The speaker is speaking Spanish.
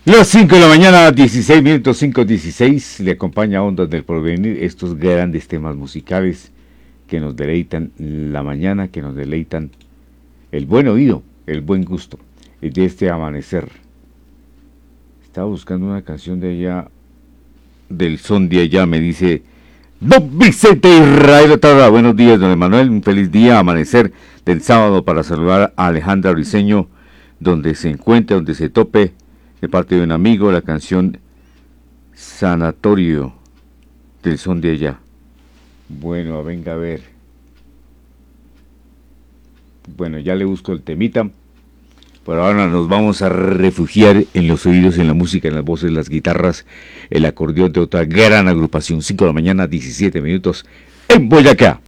Las 5 de la mañana, 16 minutos, 5:16, le acompaña Ondas del Porvenir, estos grandes temas musicales que nos deleitan la mañana, que nos deleitan el buen oído, el buen gusto de este amanecer. Estaba buscando una canción de allá, del son de allá, me dice Don Vicente Israel Otarra. Buenos días, don Emanuel, un feliz día, amanecer del sábado, para saludar a Alejandra Briceño, donde se encuentre, donde se tope, de parte de un amigo, la canción Sanatorio del son de allá. Bueno, venga a ver. Bueno, ya le busco el temita. Por ahora nos vamos a refugiar en los oídos, en la música, en las voces, las guitarras, el acordeón de otra gran agrupación. 5 de la mañana, 17 minutos, en Boyacá.